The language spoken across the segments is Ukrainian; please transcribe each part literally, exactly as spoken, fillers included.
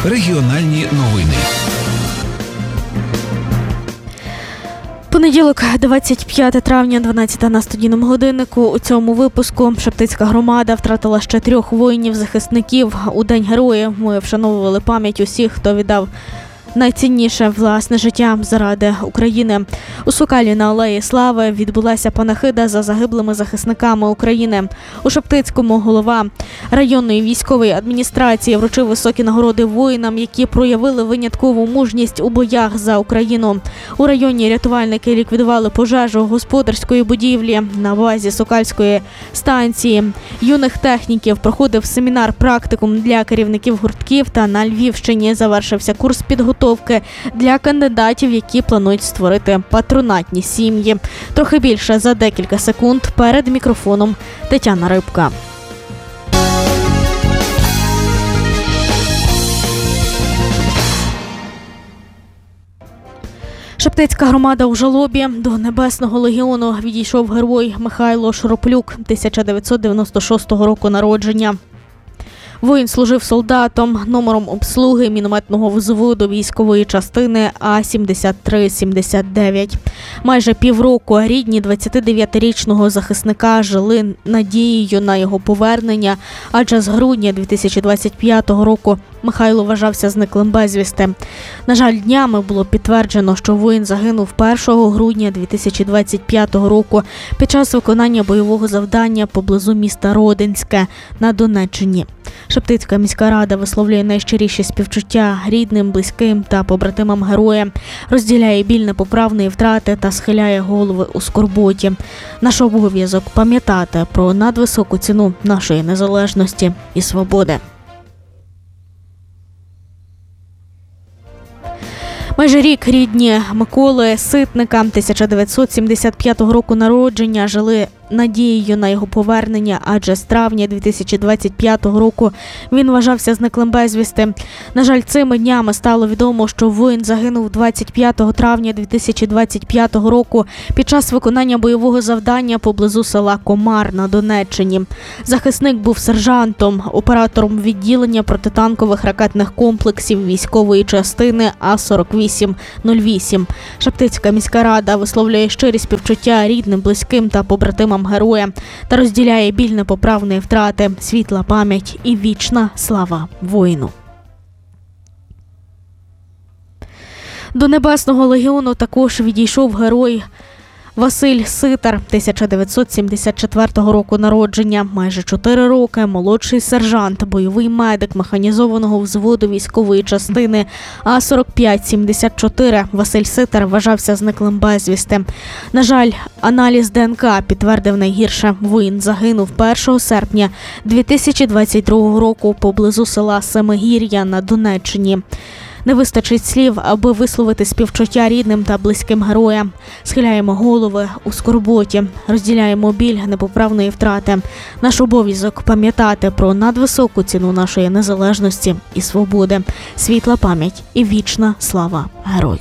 Регіональні новини. Понеділок, двадцять п'яте травня, дванадцята на студійному годиннику. У цьому випуску Шептицька громада втратила ще трьох воїнів-захисників. У День героїв ми вшановували пам'ять усіх, хто віддав найцінніше власне життя заради України. У Сокалі на Алеї Слави відбулася панахида за загиблими захисниками України. У Шептицькому голова районної військової адміністрації вручив високі нагороди воїнам, які проявили виняткову мужність у боях за Україну. У районі рятувальники ліквідували пожежу господарської будівлі на базі Сокальської станції. Юних техніків проходив семінар-практикум для керівників гуртків, та на Львівщині завершився курс підготовки для кандидатів, які планують створити патронатні сім'ї. Трохи більше за декілька секунд. Перед мікрофоном Тетяна Рибка. Шептицька громада у жалобі. До Небесного легіону відійшов герой Михайло Шороплюк, тисяча дев'ятсот дев'яносто шостого року народження. Воїн служив солдатом, номером обслуги мінометного взводу військової частини А сімдесят три сімдесят дев'ять. Майже півроку рідні двадцятидев'ятирічного захисника жили надією на його повернення, адже з грудня дві тисячі двадцять п'ятого року Михайло вважався зниклим безвісти. На жаль, днями було підтверджено, що воїн загинув першого грудня дві тисячі двадцять п'ятого року під час виконання бойового завдання поблизу міста Родинське на Донеччині. Шептицька міська рада висловлює найщиріші співчуття рідним, близьким та побратимам героя, розділяє біль непоправної втрати та схиляє голови у скорботі. Наш обов'язок – пам'ятати про надвисоку ціну нашої незалежності і свободи. Майже рік рідні Миколи Ситника, тисяча дев'ятсот сімдесят п'ятого року народження, жили надією на його повернення, адже з травня дві тисячі двадцять п'ятого року він вважався зниклим безвісти. На жаль, цими днями стало відомо, що воїн загинув двадцять п'ятого травня дві тисячі двадцять п'ятого року під час виконання бойового завдання поблизу села Комар на Донеччині. Захисник був сержантом, оператором відділення протитанкових ракетних комплексів військової частини А сорок вісім нуль вісім. Шептицька міська рада висловлює щирі співчуття рідним, близьким та побратимам героя та розділяє біль непоправної втрати, світла пам'ять і вічна слава воїну. До Небесного легіону також відійшов герой Василь Ситар, тисяча дев'ятсот сімдесят четвертого року народження, майже чотири роки, молодший сержант, бойовий медик механізованого взводу військової частини А сорок п'ять сімдесят чотири. Василь Ситар вважався зниклим безвісти. На жаль, аналіз ДНК підтвердив найгірше. Воїн загинув першого серпня дві тисячі двадцять другого року поблизу села Семигір'я на Донеччині. Не вистачить слів, аби висловити співчуття рідним та близьким героям. Схиляємо голови у скорботі, розділяємо біль непоправної втрати. Наш обов'язок – пам'ятати про надвисоку ціну нашої незалежності і свободи. Світла пам'ять і вічна слава герою.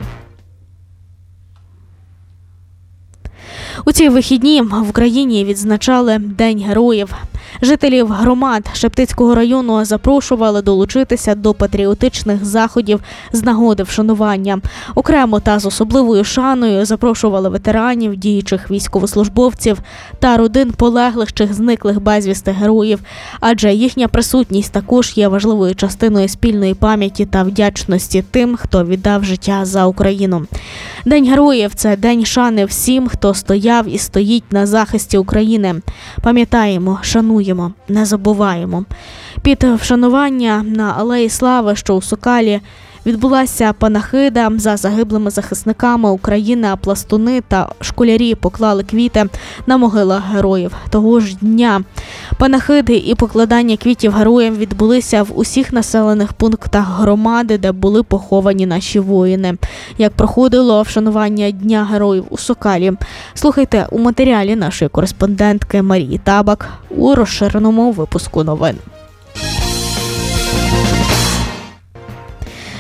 У ці вихідні в Україні відзначали День героїв. Жителів громад Шептицького району запрошували долучитися до патріотичних заходів з нагоди вшанування. Окремо та з особливою шаною запрошували ветеранів, діючих військовослужбовців та родин полеглих чи зниклих безвісти героїв, адже їхня присутність також є важливою частиною спільної пам'яті та вдячності тим, хто віддав життя за Україну. День героїв – це день шани всім, хто стояв і стоїть на захисті України. Пам'ятаємо, шануємо, не забуваємо. Під вшанування на Алеї Слави, що у Сокалі, відбулася панахида за загиблими захисниками України, а пластуни та школярі поклали квіти на могилах героїв того ж дня. Панахиди і покладання квітів героям відбулися в усіх населених пунктах громади, де були поховані наші воїни. Як проходило вшанування Дня героїв у Сокалі? Слухайте у матеріалі нашої кореспондентки Марії Табак у розширеному випуску новин.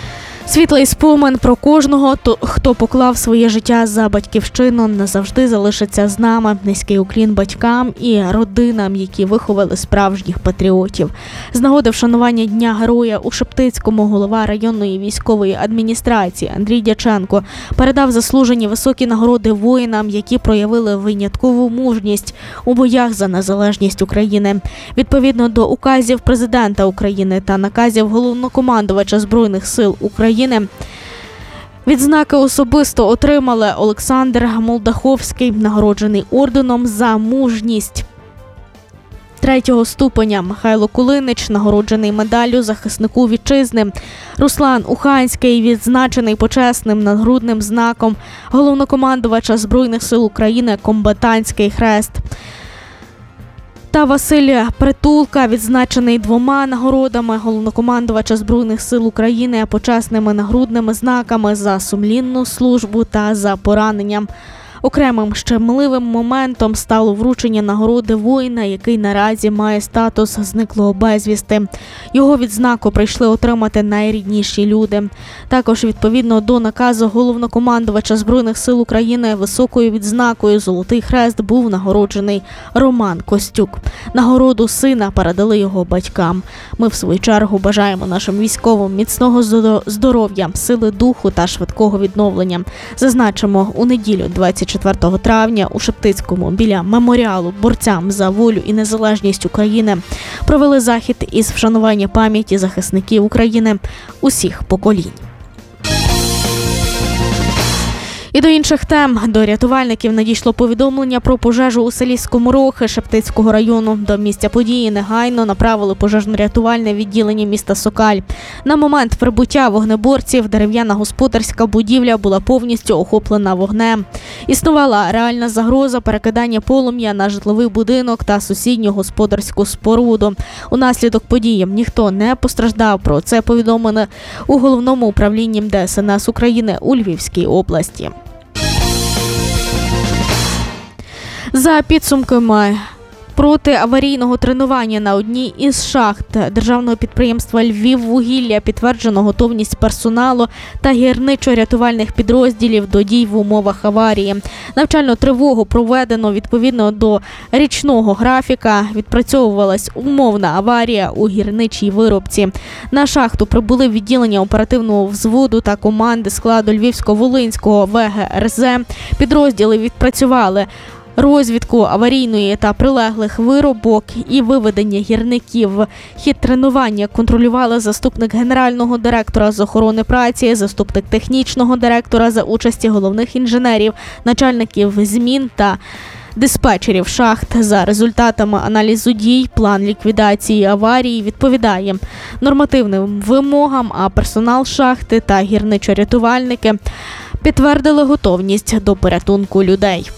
Світлий спомин про кожного, хто поклав своє життя за батьківщину, назавжди залишиться з нами. Низький уклін батькам і родинам, які виховали справжніх патріотів. З нагоди вшанування Дня Героя у Шептицькому голова районної військової адміністрації Андрій Дяченко передав заслужені високі нагороди воїнам, які проявили виняткову мужність у боях за незалежність України. Відповідно до указів президента України та наказів головнокомандувача Збройних сил України, відзнаки особисто отримали Олександр Молдаховський, нагороджений орденом за мужність третього ступеня, Михайло Кулинич, нагороджений медаллю захиснику вітчизни, Руслан Уханський, відзначений почесним нагрудним знаком головнокомандувача Збройних сил України «Комбатантський хрест». Та Василь Притулка, відзначений двома нагородами головнокомандувача Збройних сил України, почесними нагрудними знаками за сумлінну службу та за пораненням. Окремим щемливим моментом стало вручення нагороди воїна, який наразі має статус зниклого безвісти. Його відзнаку прийшли отримати найрідніші люди. Також відповідно до наказу головнокомандувача Збройних сил України високою відзнакою «Золотий хрест» був нагороджений Роман Костюк. Нагороду сина передали його батькам. Ми в свою чергу бажаємо нашим військовим міцного здоров'я, сили духу та швидкого відновлення. Зазначимо, у неділю двадцять четвертого травня у Шептицькому біля меморіалу борцям за волю і незалежність України провели захід із вшанування пам'яті захисників України усіх поколінь. І до інших тем. До рятувальників надійшло повідомлення про пожежу у селі Скоморохи Шептицького району. До місця події негайно направили пожежно-рятувальне відділення міста Сокаль. На момент прибуття вогнеборців дерев'яна господарська будівля була повністю охоплена вогнем. Існувала реальна загроза перекидання полум'я на житловий будинок та сусідню господарську споруду. Унаслідок події ніхто не постраждав. Про це повідомили у головному управлінні Де Ес Ен Ес України у Львівській області. За підсумками протиаварійного тренування на одній із шахт державного підприємства «Львіввугілля» підтверджено готовність персоналу та гірничо-рятувальних підрозділів до дій в умовах аварії. Навчальну тривогу проведено відповідно до річного графіка. Відпрацьовувалась умовна аварія у гірничій виробці. На шахту прибули відділення оперативного взводу та команди складу Львівсько-Волинського Ве Ге Ер Зе. Підрозділи відпрацювали розвідку аварійної та прилеглих виробок і виведення гірників. Хід тренування контролювали заступник генерального директора з охорони праці, заступник технічного директора за участі головних інженерів, начальників змін та диспетчерів шахт. За результатами аналізу дій, план ліквідації аварії відповідає нормативним вимогам, а персонал шахти та гірничо-рятувальники підтвердили готовність до порятунку людей.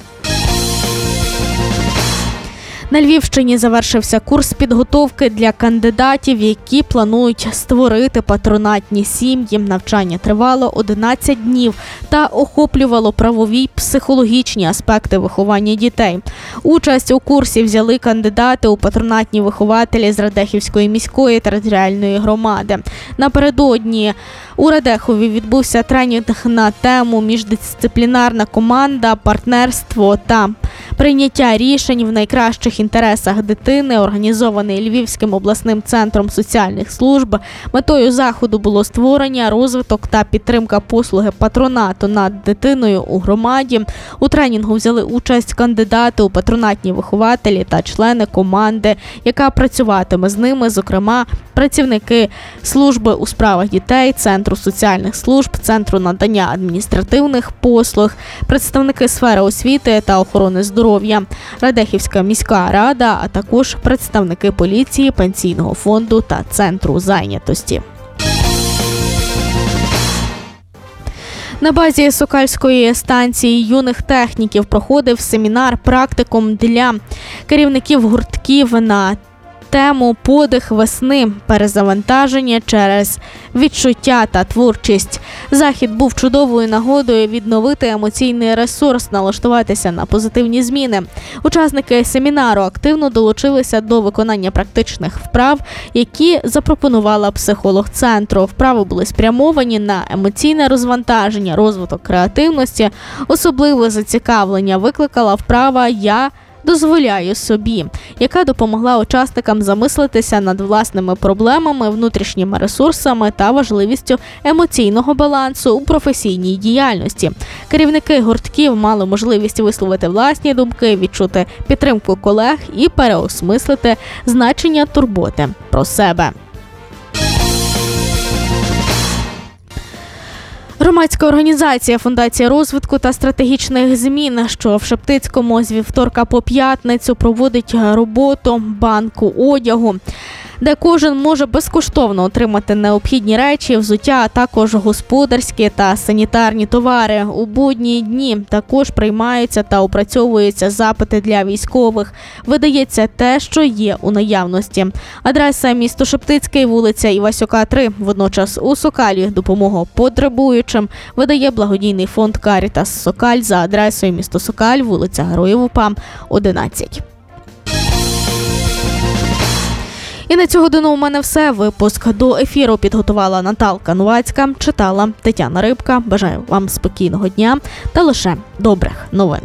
На Львівщині завершився курс підготовки для кандидатів, які планують створити патронатні сім'ї. Навчання тривало одинадцять днів та охоплювало правові й психологічні аспекти виховання дітей. Участь у курсі взяли кандидати у патронатні вихователі з Радехівської міської територіальної громади. Напередодні у Радехові відбувся тренінг на тему «Міждисциплінарна команда, партнерство та прийняття рішень в найкращих інтересах дитини», організований Львівським обласним центром соціальних служб. Метою заходу було створення, розвиток та підтримка послуги патронату над дитиною у громаді. У тренінгу взяли участь кандидати у патронатні вихователі та члени команди, яка працюватиме з ними, зокрема, працівники служби у справах дітей, Центру соціальних служб, Центру надання адміністративних послуг, представники сфери освіти та охорони здоров'я, Радехівська міська рада, а також представники поліції, пенсійного фонду та Центру зайнятості. На базі Сокальської станції юних техніків проходив семінар-практикум для керівників гуртків на тему «Подих весни. Перезавантаження через відчуття та творчість». Захід був чудовою нагодою відновити емоційний ресурс, налаштуватися на позитивні зміни. Учасники семінару активно долучилися до виконання практичних вправ, які запропонувала психолог центру. Вправи були спрямовані на емоційне розвантаження, розвиток креативності. Особливе зацікавлення викликала вправа «Я дозволяю собі», яка допомогла учасникам замислитися над власними проблемами, внутрішніми ресурсами та важливістю емоційного балансу у професійній діяльності. Керівники гуртків мали можливість висловити власні думки, відчути підтримку колег і переосмислити значення турботи про себе. Громадська організація «Фундація розвитку та стратегічних змін», що в Шептицькому з вівторка по п'ятницю проводить роботу банку одягу, де кожен може безкоштовно отримати необхідні речі, взуття, а також господарські та санітарні товари. У будні дні також приймаються та опрацьовуються запити для військових. Видається те, що є у наявності. Адреса – місто Шептицький, вулиця Івасюка, три. Водночас у Сокалі допомогу потребуючим видає благодійний фонд «Карітас Сокаль» за адресою місто Сокаль, вулиця Героїв УПА, одинадцять. І на цю годину у мене все. Випуск до ефіру підготувала Наталка Новацька, читала Тетяна Рибка. Бажаю вам спокійного дня та лише добрих новин.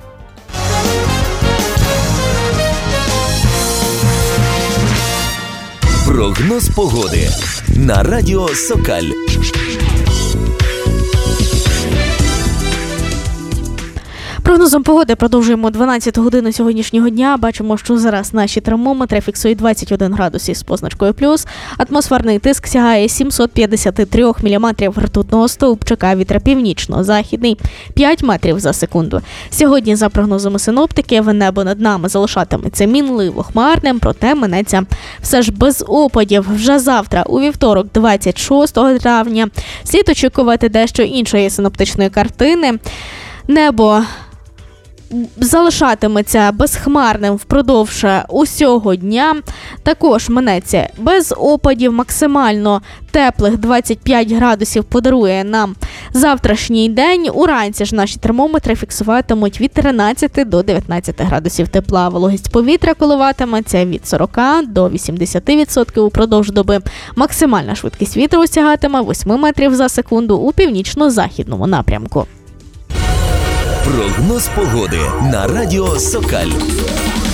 Прогноз погоди на радіо Сокаль. Прогнозом погоди продовжуємо дванадцяту годину сьогоднішнього дня. Бачимо, що зараз наші термометри фіксують двадцять один градусів з позначкою плюс. Атмосферний тиск сягає сімсот п'ятдесят три міліметрів ртутного стовпчика, вітер північно-західний п'ять метрів за секунду. Сьогодні, за прогнозами синоптиків, небо над нами залишатиметься мінливо хмарним, проте минеться все ж без опадів. Вже завтра, у вівторок, двадцять шостого травня, слід очікувати дещо іншої синоптичної картини. Небо залишатиметься безхмарним впродовж усього дня. Також минеться без опадів, максимально теплих двадцять п'ять градусів подарує нам завтрашній день. Уранці ж наші термометри фіксуватимуть від тринадцяти до дев'ятнадцяти градусів тепла. Вологість повітря коливатиметься від сорока до вісімдесяти відсотків упродовж доби. Максимальна швидкість вітру осягатиме восьми метрів за секунду у північно-західному напрямку. Прогноз погоди на радіо Сокаль.